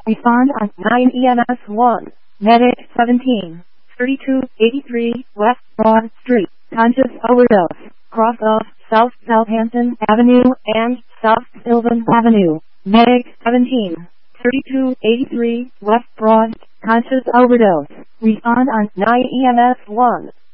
Respond on 9 EMS 1. Medic 17. 3283 West Broad Street. Conscious overdose. Cross of South Southampton Avenue and South Sylvan Avenue. Medic 17. 3283 West Broad. Conscious overdose. Respond on 9 EMS 1.